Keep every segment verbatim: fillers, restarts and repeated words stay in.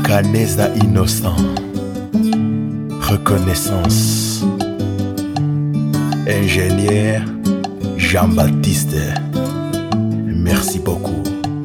Kaneza innocent. Reconnaissance. Ingénieur Jean-Baptiste. Merci beaucoup.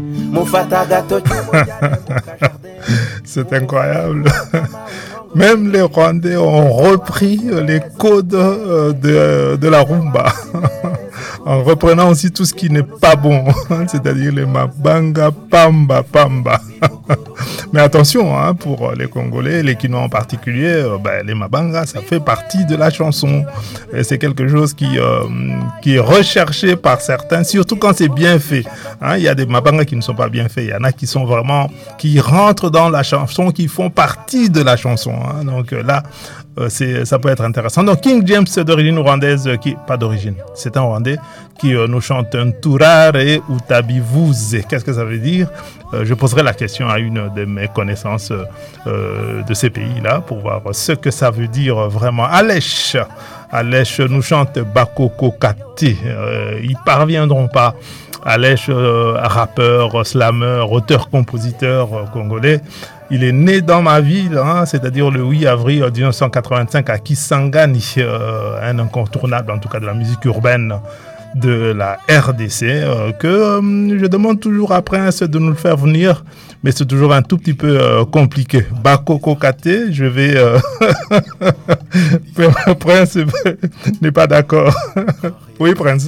C'est incroyable. Même les Rwandais ont repris les codes de, de la rumba. En reprenant aussi tout ce qui n'est pas bon, c'est-à-dire les mabanga, pamba, pamba. Mais attention, hein, pour les Congolais, les Kinois en particulier, euh, ben, les mabanga, ça fait partie de la chanson. Et c'est quelque chose qui, euh, qui est recherché par certains, surtout quand c'est bien fait. Hein, il y a des mabanga qui ne sont pas bien faits. Il y en a qui sont vraiment, qui rentrent dans la chanson, qui font partie de la chanson. Hein. Donc euh, là, euh, c'est, ça peut être intéressant. Donc King James, d'origine rwandaise, qui, pas d'origine, c'est un Rwandais, qui euh, nous chante un Turare Utabivuze. Qu'est-ce que ça veut dire? euh, Je poserai la question à une de mes connaissances euh, de ces pays-là pour voir ce que ça veut dire vraiment. Alèche, Alèche nous chante Bakoko Kate. Euh, ils parviendront pas. Alèche, euh, rappeur, slammer, auteur-compositeur euh, congolais. Il est né dans ma ville, hein, c'est-à-dire le huit avril dix-neuf cent quatre-vingt-cinq à Kisangani, euh, un incontournable en tout cas de la musique urbaine de la R D C, euh, que euh, je demande toujours à Prince de nous le faire venir, mais c'est toujours un tout petit peu euh, compliqué. Bakoko Kate, je vais... Euh... Prince n'est pas d'accord. Oui, Prince.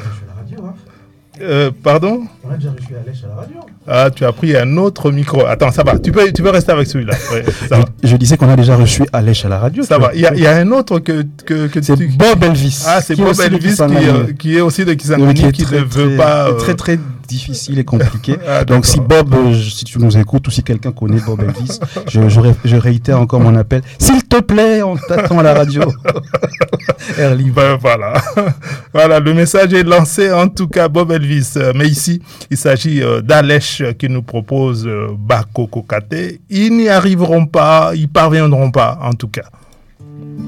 Euh, pardon? On a déjà reçu Alèche à la radio. Ah, tu as pris un autre micro. Attends, ça va. Tu peux, tu peux rester avec celui-là. Ouais, ça va. Je, je disais qu'on a déjà reçu Alèche à la radio. Ça va. Il y a, il y a un autre que, que, que c'est tu... Bob Elvis. Ah, c'est Bob Elvis qui, euh, qui est aussi de Kisangani, qui, qui ne veut très, pas. Euh... Très, très difficile et compliqué. Ah, donc, si Bob, euh, si tu nous écoutes ou si quelqu'un connaît Bob Elvis, je, je, ré, je réitère encore mon appel. S'il te plaît, on t'attend à la radio. Air libre. Ben, voilà. Voilà, le message est lancé. En tout cas, Bob Elvis. Mais ici, il s'agit euh, d'Alèche qui nous propose euh, Bakoko Kate. Ils n'y arriveront pas, ils parviendront pas, en tout cas.